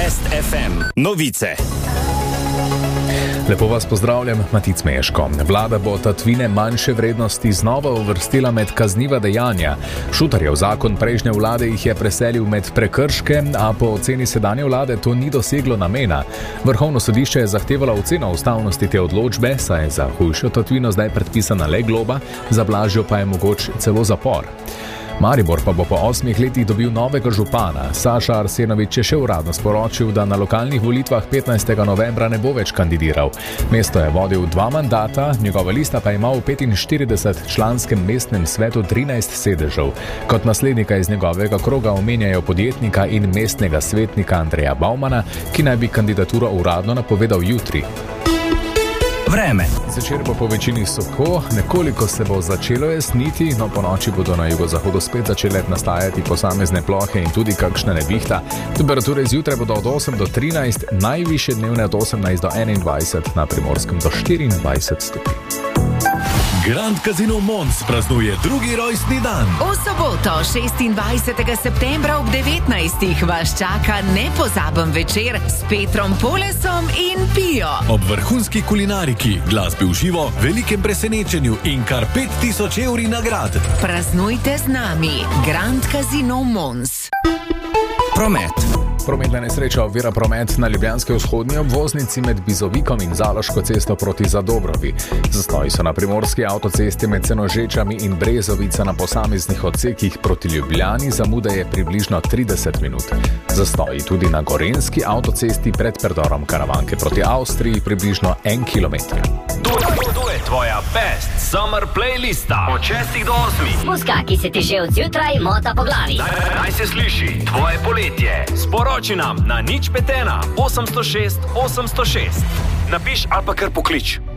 Best FM novice. Lepo vas pozdravljam, Matic Meško. Vlada bo tatvine manjše vrednosti znova uvrstila med kazniva dejanja. Šutarjev zakon prejšnje vlade jih je preselil med prekrške, a po oceni sedanje vlade to ni doseglo namena. Vrhovno sodišče je zahtevalo oceno ustavnosti te odločbe, saj je za hujšo tatvino zdaj predpisana le globa, za blažjo pa je mogoč celo zapor. Maribor pa bo po 8 letih dobil novega župana. Saša Arsenovič je še uradno sporočil, da na lokalnih volitvah 15. novembra ne bo več kandidiral. Mesto je vodil 2 mandata, njegova lista pa ima v 45-članskem mestnem svetu 13 sedežev. Kot naslednika iz njegovega kroga omenjajo podjetnika in mestnega svetnika Andreja Baumana, ki naj bi kandidaturo uradno napovedal jutri. Vreme. Zvečer bo po večini suho, nekoliko se bo začelo jasniti, no po noči bodo na jugozahodu spet začele nastajati posamezne plohe in tudi kakšna nevihta. Temperature zjutraj bodo od 8 do 13, najvišje dnevne od 18 do 21, na Primorskem do 24 stopinj. Grand Casino Mons praznuje drugi rojstni dan. V soboto, 26. septembra ob 19. vas čaka nepozaben večer s Petrom Polesom in Pijo. Ob vrhunski kulinariki, glasbi v živo, velikem presenečenju in kar 5000 evri nagrad. Praznujte z nami. Grand Casino Mons. Promet. Prometna nesreča ovira promet na ljubljanski vzhodni obvoznici med Bizovikom in Zaloško cesto proti Zadobrovi. Zastoji so na primorski avtocesti med Senožečami in Brezovica na posameznih odsekih proti Ljubljani, zamuda je približno 30 minut. Zastoji tudi na gorenjski avtocesti pred predorom Karavanke proti Avstriji približno 1 kilometer. To je tvoja Best Summer playlista od 6 do 8. Muska, ki se ti že od zjutraj mota po glavi. Naj se sliši tvoje poletje. Sporoči nam na 051 806 806. Napiš ali pa kar poklič.